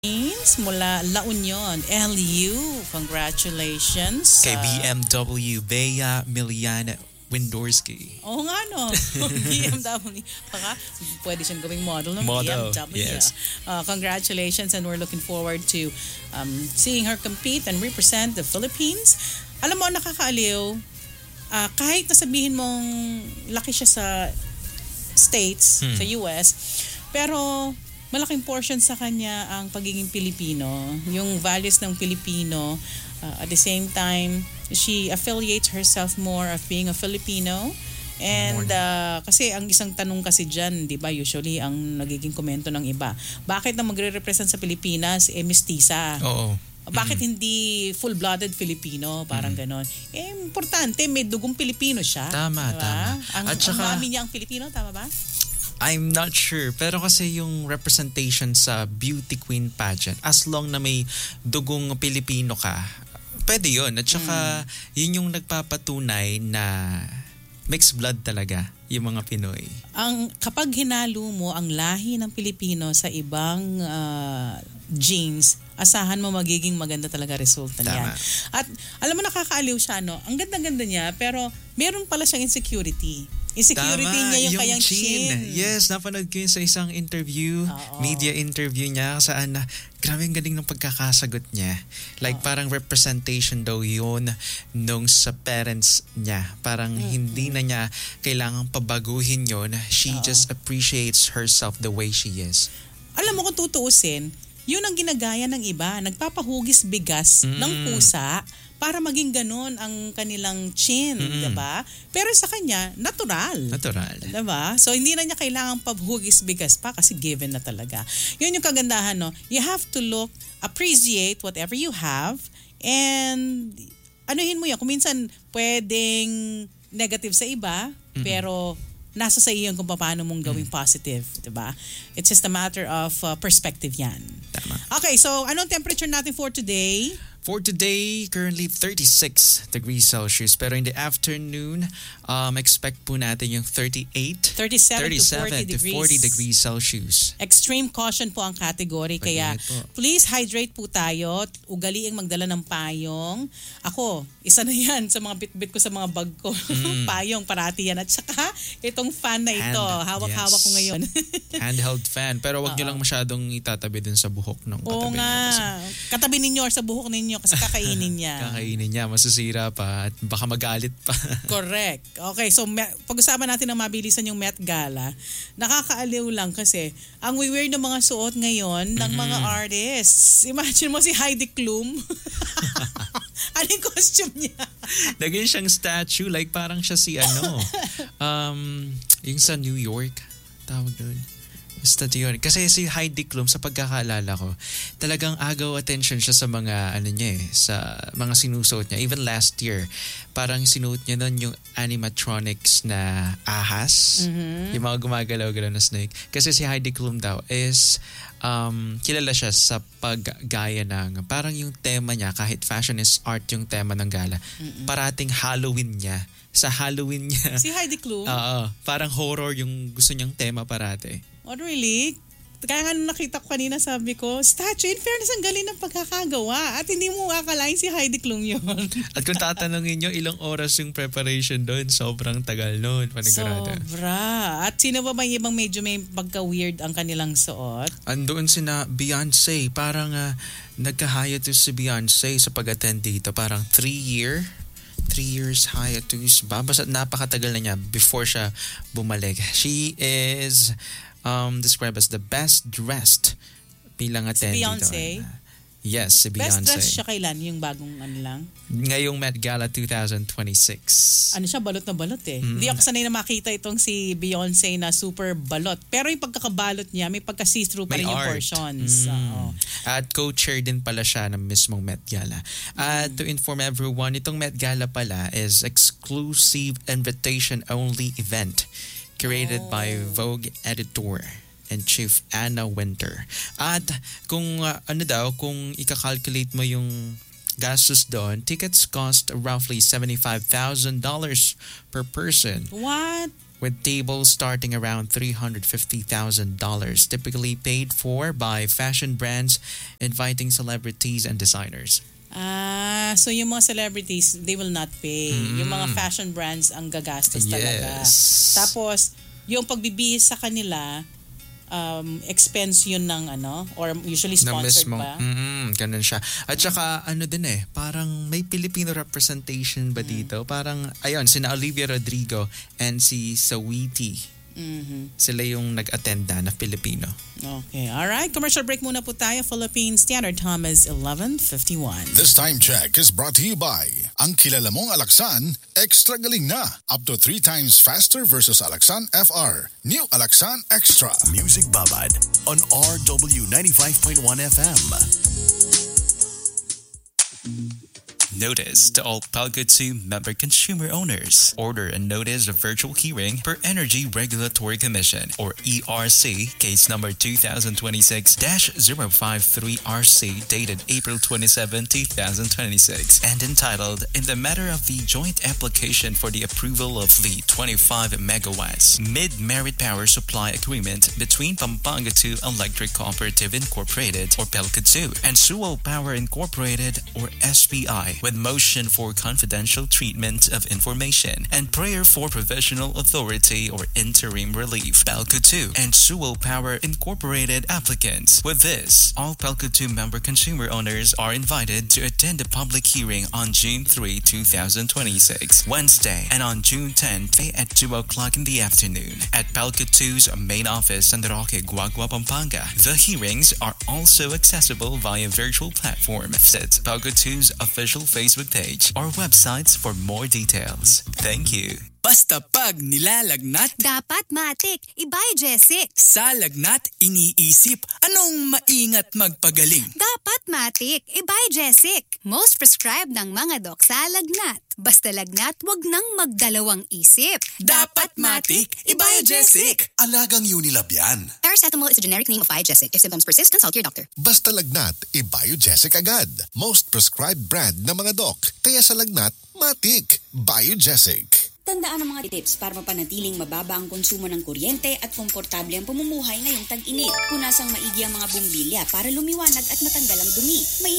Mula La Union, LU. Congratulations. Kay BMW, Bea Milian Windorski. Oo nga no. BMW. Baka pwede siyang gawing model ng BMW. Yes. Congratulations, and we're looking forward to seeing her compete and represent the Philippines. Alam mo, nakakaaliw. Kahit nasabihin mong laki siya sa States, sa US, pero malaking portion sa kanya ang pagiging Pilipino, yung values ng Pilipino. At the same time, she affiliates herself more of being a Filipino. And kasi ang isang tanong kasi dyan, di ba, usually ang nagiging komento ng iba, bakit na magre-represent sa Pilipinas, mestiza? Oo. Bakit hindi full-blooded Filipino? Parang ganon. Importante, may dugong Pilipino siya. Tama, diba? tama. Ang mami niya ang Filipino, tama ba? I'm not sure. Pero kasi yung representation sa beauty queen pageant, as long na may dugong Pilipino ka, pwede yun. At saka, yun yung nagpapatunay na mixed blood talaga yung mga Pinoy. Kapag hinalo mo ang lahi ng Pilipino sa ibang genes, asahan mo magiging maganda talaga resulta niyan. At alam mo, nakakaaliw siya, no? Ang ganda-ganda niya, pero meron pala siyang insecurity. Insecurity niya yung kayang chin. Yes, napanood ko yun sa isang interview, media interview niya, saan na grabe ang galing ng pagkakasagot niya. Like parang representation daw yun nung sa parents niya. Parang hindi na niya kailangang pabaguhin yun. She just appreciates herself the way she is. Alam mo, kung tutuusin, yun ang ginagaya ng iba. Nagpapahugis bigas ng pusa para maging ganun ang kanilang chin, diba? Pero sa kanya, natural. Natural. Diba? So, hindi na niya kailangang pahugis bigas pa kasi given na talaga. Yun yung kagandahan, no? You have to appreciate whatever you have, and anuhin mo yan. Kung minsan, pwedeng negative sa iba, pero nasa sa iyo kung paano mong gawing positive, diba? It's just a matter of perspective yan. Tama. Okay, so anong temperature natin for today? For today, currently 36 degrees Celsius. Pero in the afternoon, expect po natin yung 37 to 40 degrees Celsius. Extreme caution po ang category. Kaya please hydrate po tayo. Ugaliing magdala ng payong. Ako, isa na yan sa mga bitbit ko sa mga bag ko. Payong, parati yan. At saka, itong fan na ito. Hawak-hawak ko ngayon. Handheld fan. Pero wag nyo lang masyadong itatabi din sa buhok ng katabi. Oo nga. Katabi ninyo or sa buhok ninyo kasi kakainin niya. Kakainin niya, masasira pa at baka magalit pa. Correct. Okay, so pag-usapan natin ng mabilisan yung Met Gala. Nakakaaliw lang kasi ang weird ng mga suot ngayon ng mga artists. Imagine mo si Heidi Klum. Ano yung costume niya? Naging siyang statue, like parang siya si yung sa New York, tawag doon. Basta yun. Kasi si Heidi Klum, sa pagkakaalala ko, talagang agaw attention siya sa mga, sa mga sinusuot niya. Even last year, parang sinuot niya nun yung animatronics na ahas. Yung mga gumagalaw-galaw na snake. Kasi si Heidi Klum daw is, kilala siya sa paggaya ng, parang yung tema niya, kahit fashion is art yung tema ng gala, parating Halloween niya. Sa Halloween niya. Si Heidi Klum? Parang horror yung gusto niyang tema parate. Oh, really? Kaya nga nakita ko kanina, sabi ko, statue, in fairness, ang galing ng pagkakagawa. At hindi mo akalain si Heidi Klum yun. At kung tatanungin nyo, ilang oras yung preparation doon, sobrang tagal noon. Sobra. At sino ba yung ibang medyo may pagka-weird ang kanilang suot? Andoon sina Beyonce. Parang nagka-hiatus si Beyonce sa pag-attend dito. Parang 3 years hiatus ba? Basta napakatagal na niya before siya bumalik. She is described as the best dressed bilang attendee. Si Beyonce? Yes, si Beyonce. Best dressed siya kailan? Yung bagong lang? Ngayong Met Gala 2026. Ano siya? Balot na balot eh. Hindi ako sanay na makita itong si Beyonce na super balot. Pero yung pagkakabalot niya, may pagka-see-through pa rin yung portions. At co-chair din pala siya ng mismong Met Gala. At to inform everyone, itong Met Gala pala is exclusive invitation-only event created by Vogue editor and Chief Anna Winter. At kung kung ika-calculate mo yung gastos doon, tickets cost roughly $75,000 per person. What? with tables starting around $350,000, typically paid for by fashion brands inviting celebrities and designers. So yung mga celebrities, they will not pay. Yung mga fashion brands ang gagastos talaga. Tapos, yung pagbibihis sa kanila, expense yun ng or usually sponsored pa. Ganun siya. At saka parang may Filipino representation ba dito? Parang, ayun, sina Olivia Rodrigo and si Saweetie. Sila yung nag-attend na Filipino. Okay. Alright. Commercial break muna po tayo. Philippine Standard Time is 11:51. This time check is brought to you by ang kilala mong Alaxan, extra galing na. Up to 3 times faster versus Alaxan FR. New Alaxan Extra. Music Babad on RW 95.1 FM. Notice to all Palco 2 member consumer owners. Order a notice of virtual hearing per Energy Regulatory Commission or ERC case number 2026-053RC dated April 27, 2026 and entitled in the matter of the joint application for the approval of the 25 megawatts mid-merit power supply agreement between Pampanga 2 Electric Cooperative Incorporated or Palco 2 and Suo Power Incorporated or SPI with motion for confidential treatment of information and prayer for provisional authority or interim relief. Palco 2 and Suo Power Incorporated applicants. With this, all Palco 2 member consumer owners are invited to attend a public hearing on June 3, 2026, Wednesday, and on June 10 at 2 o'clock in the afternoon at Palco 2's main office in Roque, Guagua, Pampanga. The hearings are also accessible via virtual platform. Visit Palco 2's official Facebook page or websites for more details. Thank you. Basta pag nilalagnat, dapat matik, ibay Jessic. sa lagnat iniisip, anong maingat magpagaling? Dapat matik, ibay Jessic. Most prescribed ng mga dok sa lagnat. Basta lagnat, wag nang magdalawang isip. Dapat matik, Ibiojesik. Alagang Unilab yan. Paracetamol is a generic name of Ibiojesik. If symptoms persist, consult your doctor. Basta lagnat, Biojesic agad. Most prescribed brand ng mga doc. Kaya sa lagnat, matik. Biojesic. Tandaan ang mga tips para mapanatiling mababa ang konsumo ng kuryente at komportable ang pamumuhay ngayong tag-init. Punasang maigi ang mga bumbilya para lumiwanag at matanggal ang dumi.